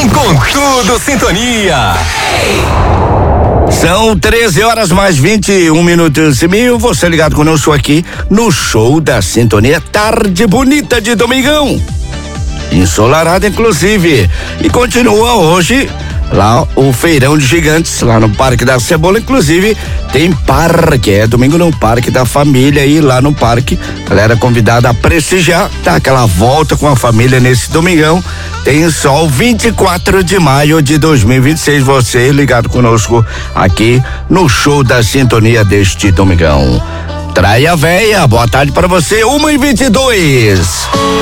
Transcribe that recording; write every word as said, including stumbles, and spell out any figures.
Vem com tudo, Sintonia. São treze horas mais vinte e um minutos e meio. Você ligado conosco aqui no show da Sintonia. Tarde bonita de domingão. Ensolarada, inclusive. E continua hoje lá o feirão de gigantes, lá no Parque da Cebola, inclusive tem parque, é domingo no Parque da Família, e lá no parque, galera convidada a prestigiar, tá aquela volta com a família nesse domingão. Tem sol, vinte e quatro de maio de dois mil e vinte e seis, você ligado conosco aqui no show da Sintonia deste domingão. Traia Véia, boa tarde para você, uma e vinte e dois.